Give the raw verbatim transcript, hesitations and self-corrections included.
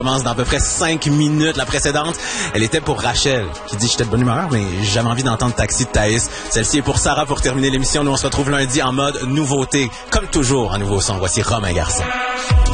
commence dans à peu près cinq minutes. La précédente, elle était pour Rachel, qui dit « J'étais de bonne humeur, mais j'ai jamais envie d'entendre Taxi de Thaïs ». Celle-ci est pour Sarah pour terminer l'émission. Nous, on se retrouve lundi en mode nouveauté. Comme toujours, un nouveau son. Voici Rome, un garçon.